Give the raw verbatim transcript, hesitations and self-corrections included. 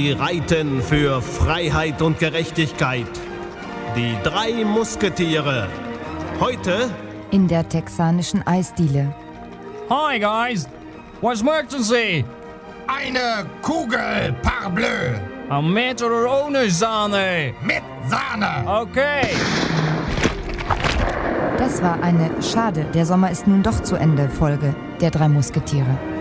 Sie reiten für Freiheit und Gerechtigkeit. Die drei Musketiere. Heute in der texanischen Eisdiele. Hi guys, was möchten Sie? Eine Kugel, parbleu. Mit oder ohne Sahne? Mit Sahne. Okay. Das war eine Schade, der Sommer ist nun doch zu Ende Folge der drei Musketiere.